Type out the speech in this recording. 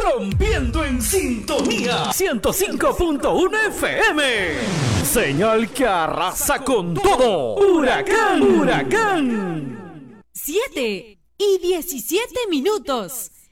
rompiendo en sintonía 105.1 FM. Señal que arrasa con todo. Huracán, huracán. 7:17.